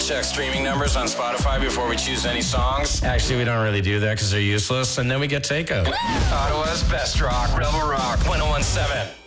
check streaming numbers on Spotify before we choose any songs? Actually, we don't really do that because they're useless. And then we get takeout. Ottawa's best rock, Rebel Rock 101.7.